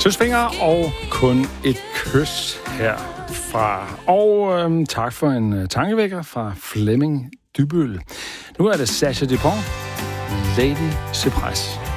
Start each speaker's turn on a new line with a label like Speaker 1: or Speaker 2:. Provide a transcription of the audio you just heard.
Speaker 1: Søsfinger og kun et kys herfra. Og tak for en tankevækker fra Flemming Dybøl. Nu er det Sascha Dupont, Lady Cypress.